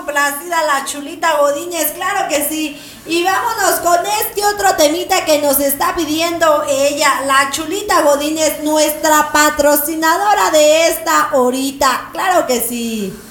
complacida la Chulita Godínez, claro que sí. Y vámonos con este otro temita que nos está pidiendo ella, la Chulita Godínez, nuestra patrocinadora de esta horita, claro que sí.